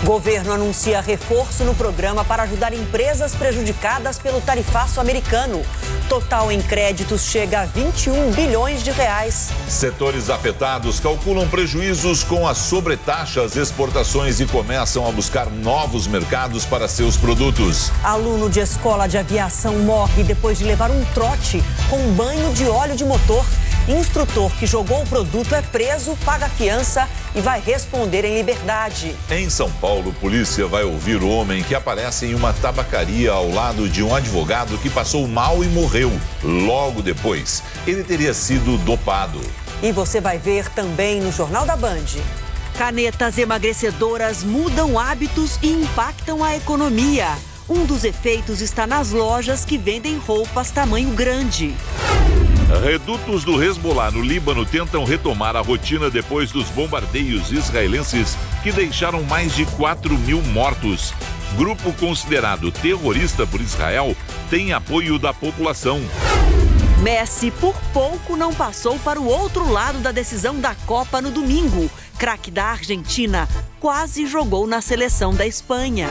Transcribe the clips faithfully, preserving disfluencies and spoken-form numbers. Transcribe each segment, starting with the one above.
Governo anuncia reforço no programa para ajudar empresas prejudicadas pelo tarifaço americano. Total em créditos chega a vinte e um bilhões de reais. Setores afetados calculam prejuízos com as sobretaxas exportações e começam a buscar novos mercados para seus produtos. Aluno de escola de aviação morre depois de levar um trote com um banho de óleo de motor. Instrutor que jogou o produto é preso, paga fiança e vai responder em liberdade. Em São Paulo, polícia vai ouvir o homem que aparece em uma tabacaria ao lado de um advogado que passou mal e morreu. Logo depois, ele teria sido dopado. E você vai ver também no Jornal da Band. Canetas emagrecedoras mudam hábitos e impactam a economia. Um dos efeitos está nas lojas que vendem roupas tamanho grande. Redutos do Hezbollah no Líbano tentam retomar a rotina depois dos bombardeios israelenses que deixaram mais de quatro mil mortos. Grupo considerado terrorista por Israel tem apoio da população. Messi por pouco não passou para o outro lado da decisão da Copa no domingo. Craque da Argentina quase jogou na seleção da Espanha.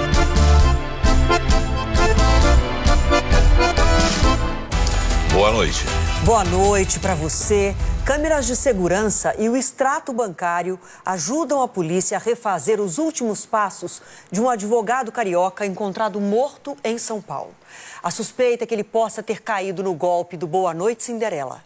Boa noite. Boa noite para você. Câmeras de segurança e o extrato bancário ajudam a polícia a refazer os últimos passos de um advogado carioca encontrado morto em São Paulo. A suspeita é que ele possa ter caído no golpe do Boa Noite Cinderela.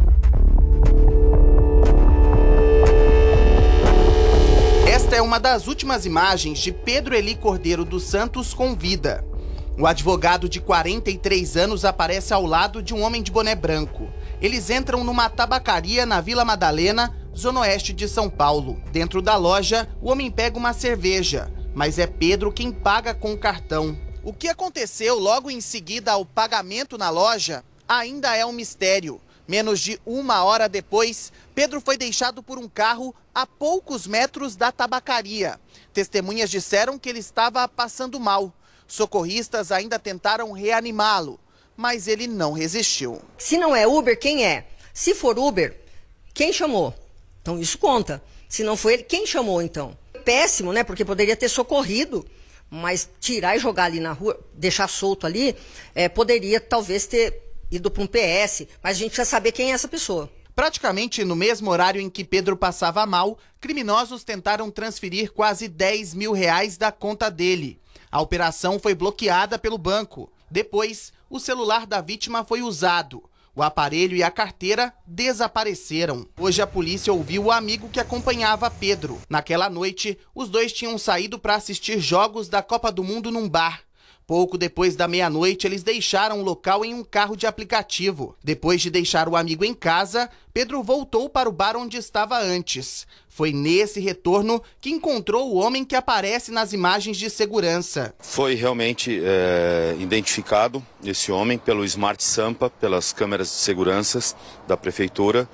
Esta é uma das últimas imagens de Pedro Eli Cordeiro dos Santos com vida. O advogado de quarenta e três anos aparece ao lado de um homem de boné branco. Eles entram numa tabacaria na Vila Madalena, zona oeste de São Paulo. Dentro da loja, o homem pega uma cerveja, mas é Pedro quem paga com o cartão. O que aconteceu logo em seguida ao pagamento na loja ainda é um mistério. Menos de uma hora depois, Pedro foi deixado por um carro a poucos metros da tabacaria. Testemunhas disseram que ele estava passando mal. Socorristas ainda tentaram reanimá-lo, mas ele não resistiu. Se não é Uber, quem é? Se for Uber, quem chamou? Então isso conta. Se não foi ele, quem chamou então? Péssimo, né? Porque poderia ter socorrido, mas tirar e jogar ali na rua, deixar solto ali, é, poderia talvez ter ido para um P S, mas a gente precisa saber quem é essa pessoa. Praticamente no mesmo horário em que Pedro passava mal, criminosos tentaram transferir quase dez mil reais da conta dele. A operação foi bloqueada pelo banco. Depois, o celular da vítima foi usado. O aparelho e a carteira desapareceram. Hoje a polícia ouviu o amigo que acompanhava Pedro. Naquela noite, os dois tinham saído para assistir jogos da Copa do Mundo num bar. Pouco depois da meia-noite, eles deixaram o local em um carro de aplicativo. Depois de deixar o amigo em casa, Pedro voltou para o bar onde estava antes. Foi nesse retorno que encontrou o homem que aparece nas imagens de segurança. Foi realmente é, identificado esse homem pelo Smart Sampa, pelas câmeras de segurança da prefeitura,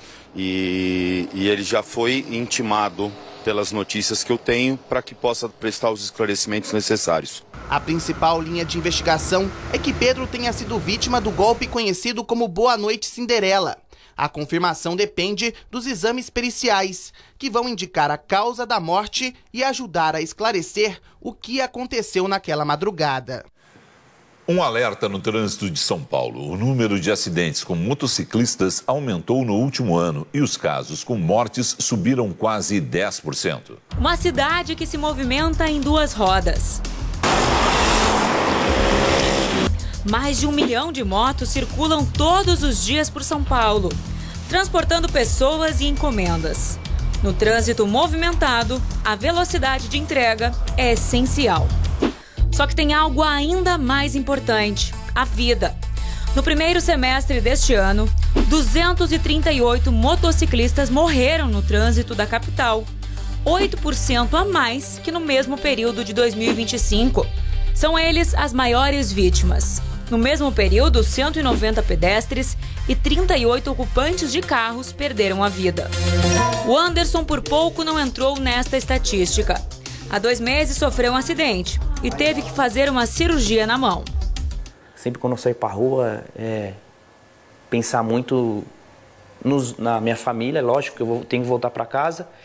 e, e ele já foi intimado pelas notícias que eu tenho para que possa prestar os esclarecimentos necessários. A principal linha de investigação é que Pedro tenha sido vítima do golpe conhecido como Boa Noite Cinderela. A confirmação depende dos exames periciais, que vão indicar a causa da morte e ajudar a esclarecer o que aconteceu naquela madrugada. Um alerta no trânsito de São Paulo. O número de acidentes com motociclistas aumentou no último ano e os casos com mortes subiram quase dez por cento. Uma cidade que se movimenta em duas rodas. Mais de um milhão de motos circulam todos os dias por São Paulo, transportando pessoas e encomendas. No trânsito movimentado, a velocidade de entrega é essencial. Só que tem algo ainda mais importante: a vida. No primeiro semestre deste ano, duzentos e trinta e oito motociclistas morreram no trânsito da capital, oito por cento a mais que no mesmo período de dois mil e vinte e cinco. São eles as maiores vítimas. No mesmo período, cento e noventa pedestres e trinta e oito ocupantes de carros perderam a vida. O Anderson por pouco não entrou nesta estatística. Há dois meses sofreu um acidente e teve que fazer uma cirurgia na mão. Sempre quando eu saio para a rua, é, pensar muito nos, na minha família, lógico que eu vou, tenho que voltar para casa.